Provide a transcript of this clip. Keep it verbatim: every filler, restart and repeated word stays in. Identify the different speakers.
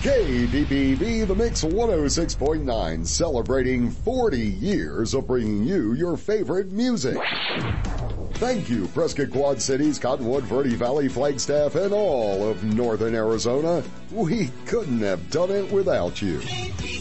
Speaker 1: K D B B The Mix one oh six point nine, celebrating forty years of bringing you your favorite music. Thank you, Prescott Quad Cities, Cottonwood, Verde Valley, Flagstaff, and all of Northern Arizona. We couldn't have done it without you.